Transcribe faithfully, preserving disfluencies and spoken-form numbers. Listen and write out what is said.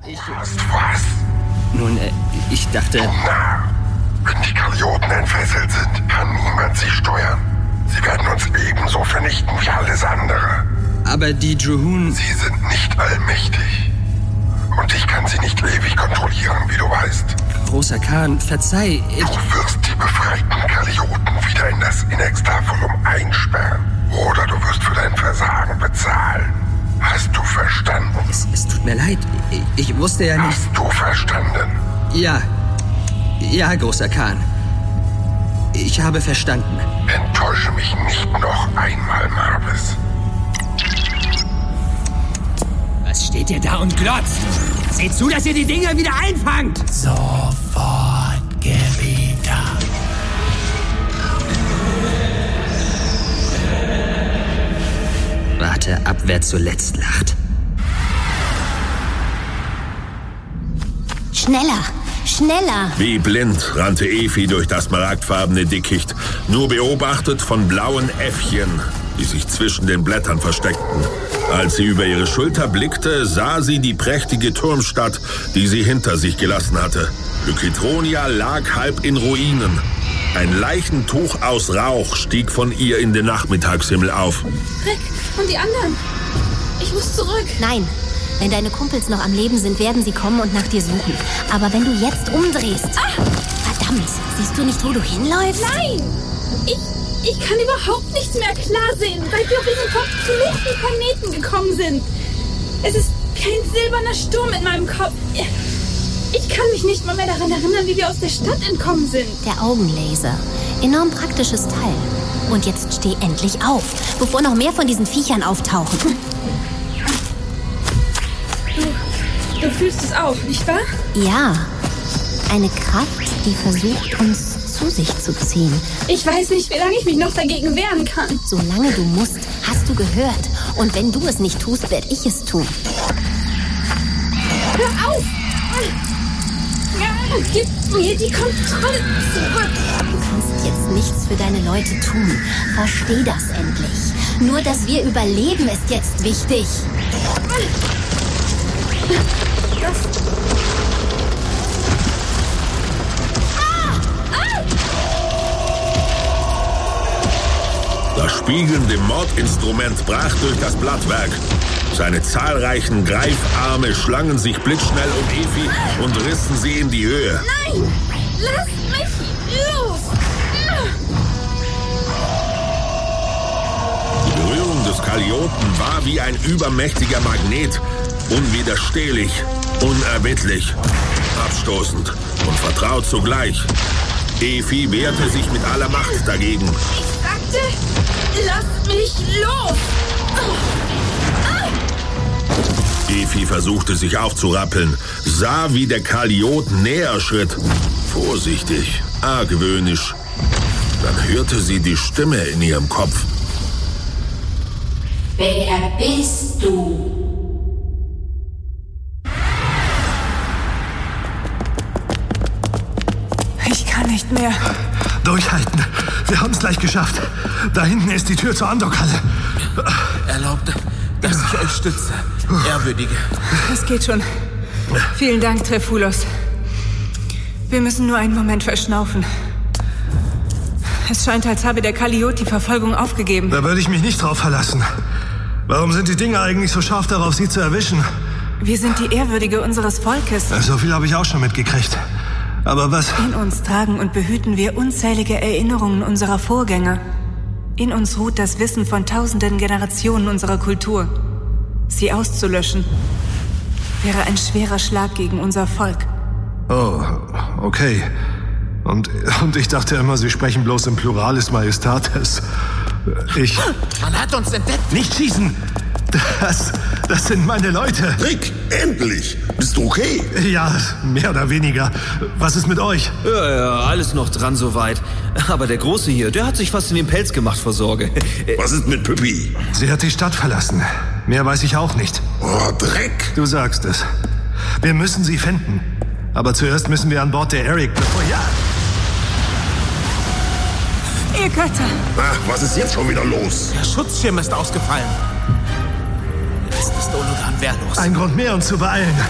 Ich... Was, was? Nun, äh, ich dachte... Du Narr. Wenn die Kalioten entfesselt sind, kann niemand sie steuern. Sie werden uns ebenso vernichten wie alles andere. Aber die Druhun... Sie sind nicht allmächtig. Und ich kann sie nicht ewig kontrollieren, wie du weißt. Großer Khan, verzeih, ich... Du wirst die befreiten Kalioten wieder in das Inextarvolum einsperren. Oder du wirst für dein Versagen bezahlen. Hast du verstanden? Es, es tut mir leid. Ich, ich wusste ja nicht... Hast du verstanden? Ja. Ja, großer Khan. Ich habe verstanden. Enttäusche mich nicht noch einmal, Marvis. Was steht ihr da und glotzt? Seht zu, dass ihr die Dinger wieder einfangt! Sofort, Gebieter. Warte ab, wer zuletzt lacht. Schneller! Schneller! Wie blind rannte Efi durch das smaragdfarbene Dickicht, nur beobachtet von blauen Äffchen, die sich zwischen den Blättern versteckten. Als sie über ihre Schulter blickte, sah sie die prächtige Turmstadt, die sie hinter sich gelassen hatte. Lykitronia lag halb in Ruinen. Ein Leichentuch aus Rauch stieg von ihr in den Nachmittagshimmel auf. Rick, und die anderen? Ich muss zurück. Nein, wenn deine Kumpels noch am Leben sind, werden sie kommen und nach dir suchen. Aber wenn du jetzt umdrehst... Ah! Verdammt, siehst du nicht, wo du hinläufst? Nein! Ich... Ich kann überhaupt nichts mehr klar sehen, seit wir auf diesen verfluchten Planeten gekommen sind. Es ist wie ein silberner Sturm in meinem Kopf. Ich kann mich nicht mal mehr daran erinnern, wie wir aus der Stadt entkommen sind. Der Augenlaser. Enorm praktisches Teil. Und jetzt steh endlich auf, bevor noch mehr von diesen Viechern auftauchen. Du, du fühlst es auch, nicht wahr? Ja. Eine Kraft, die versucht, uns zu sich zu ziehen. Ich weiß nicht, wie lange ich mich noch dagegen wehren kann. Solange du musst, hast du gehört. Und wenn du es nicht tust, werde ich es tun. Hör auf! Gib mir die Kontrolle zurück. Du kannst jetzt nichts für deine Leute tun. Versteh das endlich. Nur, dass wir überleben, ist jetzt wichtig. Das... Das spiegelnde Mordinstrument brach durch das Blattwerk. Seine zahlreichen Greifarme schlangen sich blitzschnell um Efi und rissen sie in die Höhe. Nein! Lass mich los! Die Berührung des Kalioten war wie ein übermächtiger Magnet. Unwiderstehlich, unerbittlich, abstoßend und vertraut zugleich. Efi wehrte sich mit aller Macht dagegen. Ich sagte, lass mich los! Efi versuchte sich aufzurappeln, sah, wie der Kaliot näher schritt. Vorsichtig, argwöhnisch. Dann hörte sie die Stimme in ihrem Kopf. Wer bist du? Ich kann nicht mehr. Durchhalten. Wir haben es gleich geschafft. Da hinten ist die Tür zur Andockhalle. Erlaubt, dass ich euch stütze, Ehrwürdige. Es geht schon. Vielen Dank, Trefulos. Wir müssen nur einen Moment verschnaufen. Es scheint, als habe der Kaliot die Verfolgung aufgegeben. Da würde ich mich nicht drauf verlassen. Warum sind die Dinger eigentlich so scharf darauf, sie zu erwischen? Wir sind die Ehrwürdige unseres Volkes. So viel habe ich auch schon mitgekriegt. Aber was? In uns tragen und behüten wir unzählige Erinnerungen unserer Vorgänger. In uns ruht das Wissen von tausenden Generationen unserer Kultur. Sie auszulöschen, wäre ein schwerer Schlag gegen unser Volk. Oh, okay. Und, und ich dachte immer, Sie sprechen bloß im Pluralis Majestatis. Ich... Man hat uns entdeckt. Nicht schießen! Das, das sind meine Leute. Rick, endlich! Bist du okay? Ja, mehr oder weniger. Was ist mit euch? Ja, ja, alles noch dran soweit. Aber der Große hier, der hat sich fast in den Pelz gemacht vor Sorge. Was ist mit Püppi? Sie hat die Stadt verlassen. Mehr weiß ich auch nicht. Oh, Dreck! Du sagst es. Wir müssen sie finden. Aber zuerst müssen wir an Bord der Eric, bevor... Ja! Ihr Götter! Ach, was ist jetzt schon wieder los? Der Schutzschirm ist ausgefallen. Jetzt ist Olodan wehrlos. Ein Grund mehr, uns zu beeilen.